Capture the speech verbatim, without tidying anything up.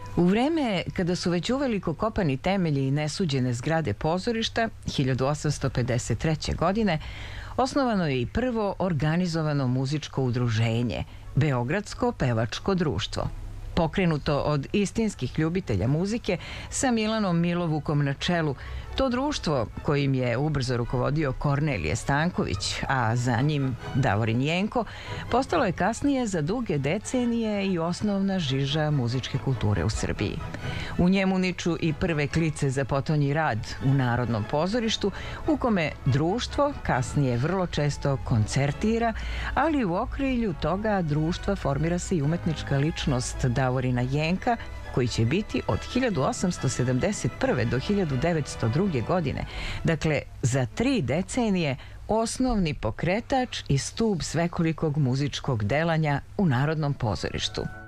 U vreme kada su već uveliko kopani temelji i nesuđene zgrade pozorišta, hiljadu osamsto pedeset treće. godine, osnovano je i prvo organizovano muzičko udruženje, Beogradsko pevačko društvo. Pokrenuto od istinskih ljubitelja muzike sa Milanom Milovukom na čelu, to društvo, kojim je ubrzo rukovodio Kornelije Stanković, a za njim Davorin Jenko, postalo je kasnije za duge decenije i osnovna žiža muzičke kulture u Srbiji. U njemu niču i prve klice za potonji rad u Narodnom pozorištu, u kome društvo kasnije vrlo često koncertira, ali u okrilju toga društva formira se i umetnička ličnost Davorina Jenka, koji će biti od hiljadu osamsto sedamdeset prve. do hiljadu devetsto druge. godine, dakle za tri decenije, osnovni pokretač i stub svekolikog muzičkog delanja u Narodnom pozorištu.